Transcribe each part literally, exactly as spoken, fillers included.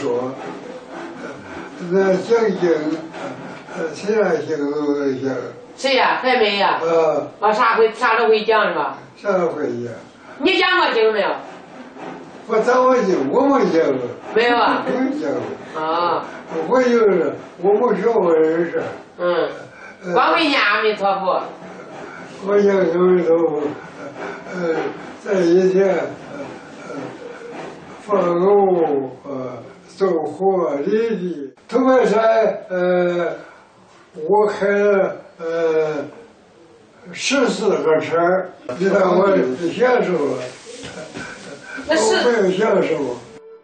说，那讲经，呃，谁来讲都能讲。 谁呀？还没呀？ 啊。 啊，啥会啥都会讲是吧？ 啥都会讲。 你讲过经没有？ 我讲过经，我没讲过。 没有啊？ 没讲过。 啊。 我就是我没学过人事。 嗯。光会念阿弥陀佛。 我念阿弥陀佛，呃，在以前，呃，放牛，呃，走火犁地。头白山，呃，我开了呃十四个车，你看我享受了，我没有享受。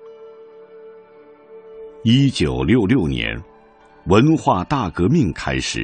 一九六六年，文化大革命开始。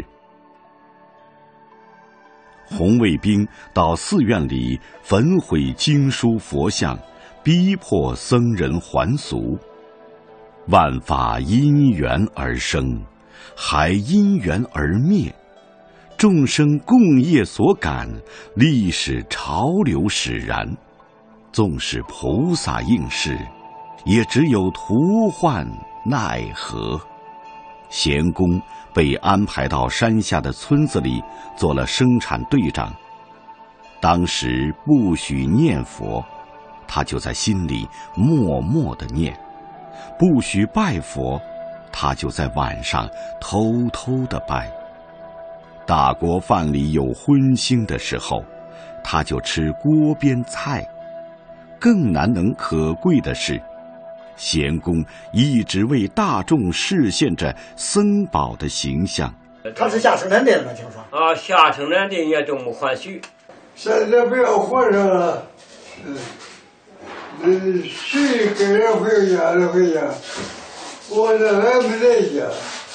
红卫兵到寺院里焚毁经书佛像，逼迫僧人还俗。万法因缘而生，还因缘而灭。众生共业所感，历史潮流使然。纵使菩萨应是，也只有徒唤奈何。贤公被安排到山下的村子里做了生产队长。当时不许念佛，他就在心里默默地念；不许拜佛，他就在晚上偷偷地拜。大锅饭里有荤腥的时候，他就吃锅边菜。更难能可贵的是，贤公一直为大众示现着僧宝的形象。 他是下生产队的吗？听说啊，下生产队也都没还许。 现在不要和尚了，嗯，嗯，谁跟人回家就回家，我这还没在家，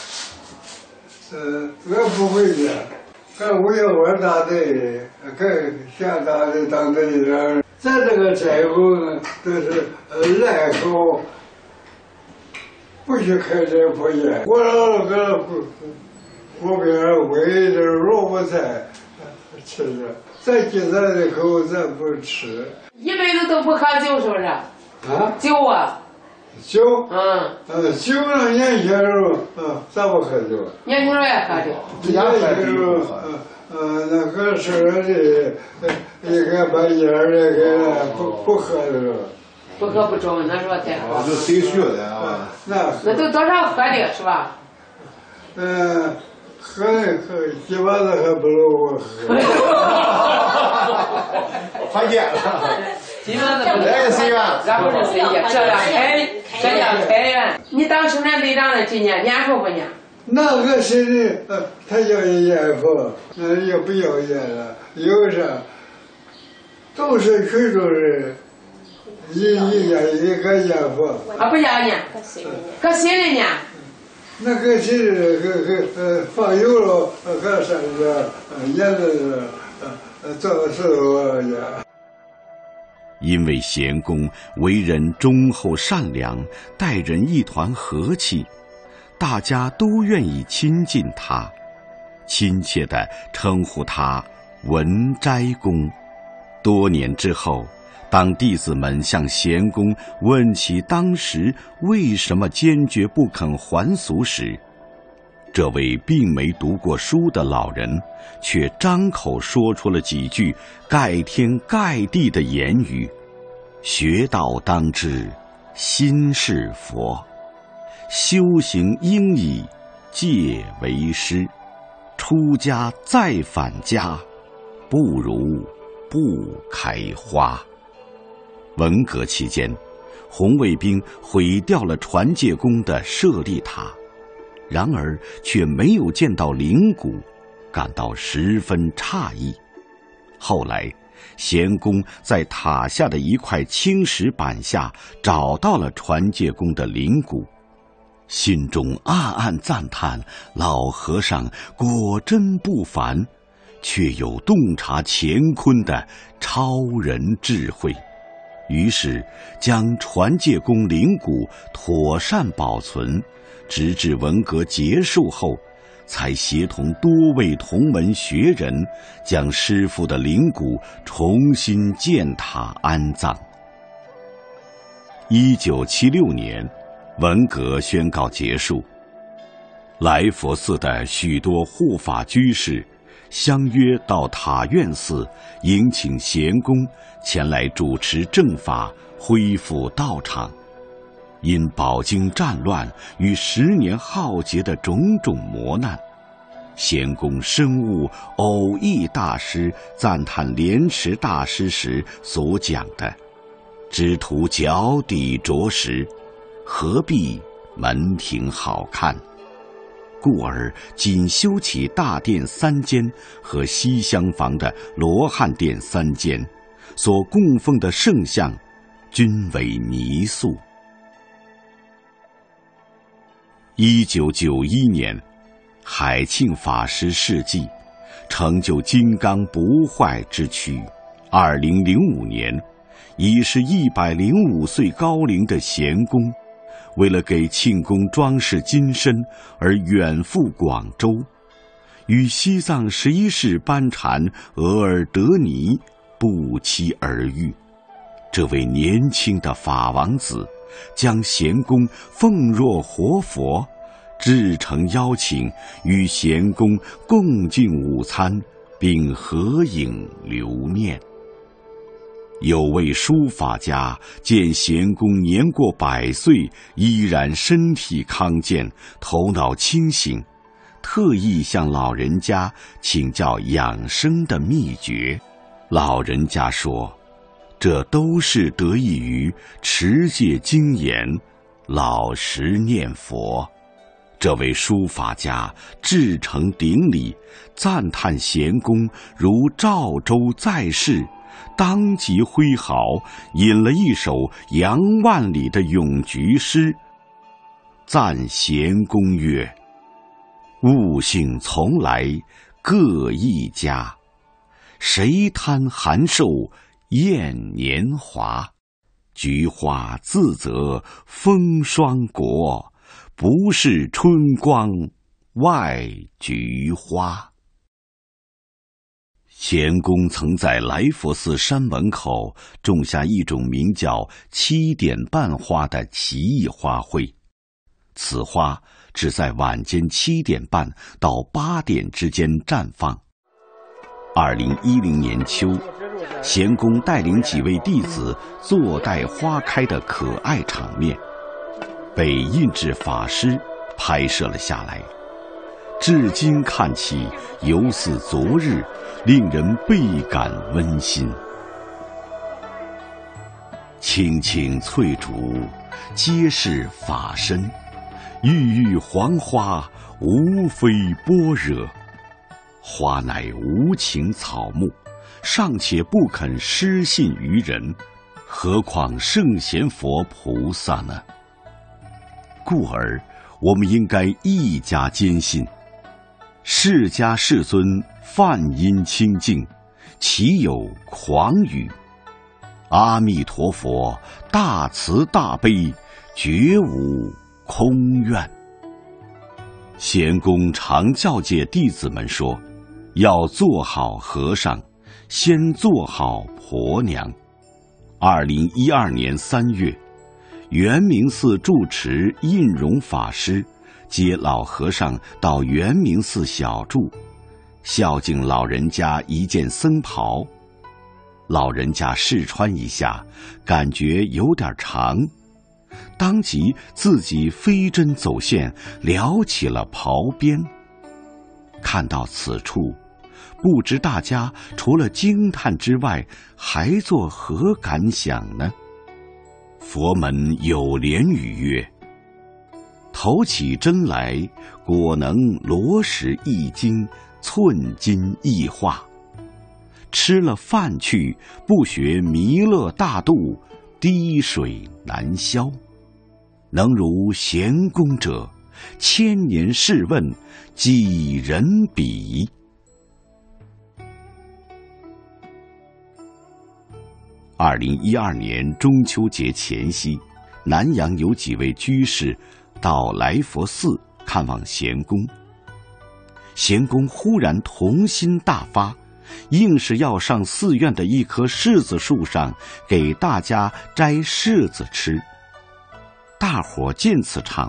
嗯，我不回家，干我要玩大队，干下大队当队长。咱这个斋后呢，都是呃赖口。不许开斋破烟，我老搁不锅边煨点萝卜菜吃着，咱今咱的口咱不吃。 一辈子都不喝酒是不是？ 啊？ 酒啊？ 酒？ 嗯。 呃，酒呢年轻时候，嗯，咱不喝酒。 年轻人也喝酒。 年轻时候，嗯嗯，那个事儿的，应该把烟儿那个不不喝的了。 不喝不中，那说太好。 就谁学的啊？ 那那都多少喝的是吧？ 嗯，喝的喝，基本上还不如我喝。 还见了。 基本上不如。 来随缘。 咱不是随缘，这样开，这样开源。你当生产队长的今年念佛不念？ 那个谁的，呃，他要念佛，那也不要念了，有啥？都是群众人。一一年一个念佛啊，不要念，搁心里念。 那个心里个个呃放油了，搁山上，念的是呃做事我念。 因为贤公为人忠厚善良，待人一团和气，大家都愿意亲近他，亲切地称呼他文斋公。多年之后，当弟子们向贤公问起当时为什么坚决不肯还俗时，这位并没读过书的老人却张口说出了几句盖天盖地的言语：学道当知心是佛，修行应以戒为师，出家再返家，不如不开花。文革期间，红卫兵毁掉了传戒宫的舍利塔，然而却没有见到灵骨，感到十分诧异。后来，贤公在塔下的一块青石板下找到了传戒宫的灵骨，心中暗暗赞叹老和尚果真不凡，却有洞察乾坤的超人智慧。于是将传戒宫灵骨妥善保存，直至文革结束后，才协同多位同门学人将师父的灵骨重新建塔安葬。一九七六年， 文革宣告结束，来佛寺的许多护法居士相约到塔院寺迎请贤公前来主持正法，恢复道场。因饱经战乱与十年浩劫的种种磨难，贤公深悟偶益大师赞叹莲池大师时所讲的“只图脚底着实，何必门庭好看”，故而仅修起大殿三间和西厢房的罗汉殿三间，所供奉的圣像均为泥塑。一九九一年，海庆法师事迹，成就金刚不坏之躯。二零零五年，已是一百零五岁高龄的贤公，为了给庆功装饰金身而远赴广州，与西藏十一世班禅额尔德尼不期而遇。这位年轻的法王子将贤公奉若活佛，至诚邀请与贤公共进午餐，并合影留念。有位书法家见贤公年过百岁，依然身体康健，头脑清醒，特意向老人家请教养生的秘诀。老人家说，这都是得益于持戒精严，老实念佛。这位书法家至诚顶礼，赞叹贤公如赵州在世，当即挥毫引了一首杨万里的咏菊诗，赞贤公曰：“悟性从来各一家，谁贪寒寿厌年华？菊花自责风霜国，不是春光外菊花。”贤公曾在来佛寺山门口种下一种名叫七点半花的奇异花卉，此花只在晚间七点半到八点之间绽放。二零一零年秋，贤公带领几位弟子坐待花开的可爱场面，被印制法师拍摄了下来，至今看起犹似昨日，令人倍感温馨。青青翠竹，皆是法身；郁郁黄花，无非般若。花乃无情草木，尚且不肯失信于人，何况圣贤佛菩萨呢？故而我们应该一家坚信，释迦世尊梵音清净，岂有狂语？阿弥陀佛大慈大悲，绝无空愿。贤公常教诫弟子们说，要做好和尚，先做好婆娘。二零一二年三月，圆明寺住持印容法师接老和尚到圆明寺小住，孝敬老人家一件僧袍。老人家试穿一下，感觉有点长，当即自己飞针走线撩起了袍边。看到此处，不知大家除了惊叹之外，还作何感想呢？佛门有莲语曰：“头起针来，果能罗石一斤，寸金一化。吃了饭去，不学弥勒大度，滴水难消。能如贤公者，千年试问，几人比？”二零一二年中秋节前夕，南阳有几位居士到来佛寺看望贤公。贤公忽然童心大发，硬是要上寺院的一棵柿子树上给大家摘柿子吃。 大伙见此场